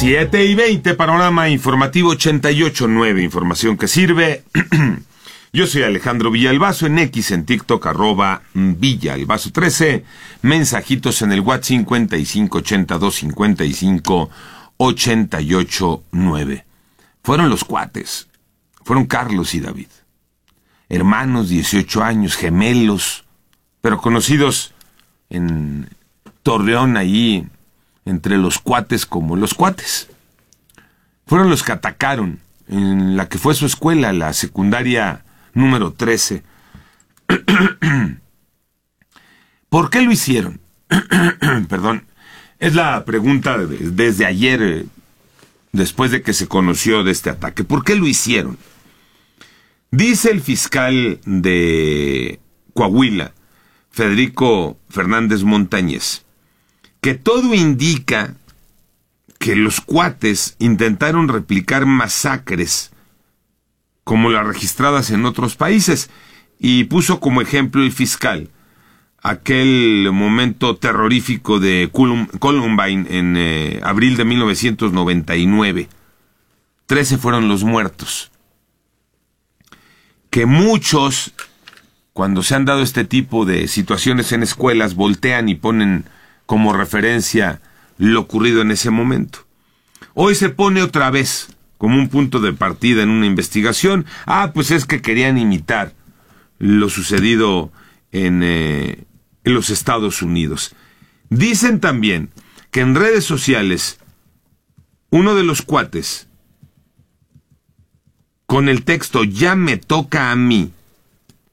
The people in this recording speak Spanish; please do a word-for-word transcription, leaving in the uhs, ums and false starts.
siete y veinte, panorama informativo ochenta y ocho punto nueve, información que sirve. Yo soy Alejandro Villalbazo, en X, en TikTok, arroba Villalbazo trece, mensajitos en el WhatsApp cincuenta y cinco ochenta y dos cincuenta y cinco ochenta y ocho nueve. Fueron los cuates, fueron Carlos y David, hermanos, dieciocho años, gemelos, pero conocidos en Torreón, ahí entre los cuates como los cuates. Fueron los que atacaron en la que fue su escuela, la secundaria número trece. ¿Por qué lo hicieron? Perdón. Es la pregunta de, desde ayer, eh, después de que se conoció de este ataque. ¿Por qué lo hicieron? Dice el fiscal de Coahuila, Federico Fernández Montañez, que todo indica que los cuates intentaron replicar masacres como las registradas en otros países, y puso como ejemplo el fiscal aquel momento terrorífico de Columbine en eh, abril de mil novecientos noventa y nueve. Trece fueron los muertos. Que muchos, cuando se han dado este tipo de situaciones en escuelas, voltean y ponen como referencia lo ocurrido en ese momento. Hoy se pone otra vez como un punto de partida en una investigación. Ah, pues es que querían imitar lo sucedido en, eh, en los Estados Unidos. Dicen también que en redes sociales uno de los cuates, con el texto "ya me toca a mí",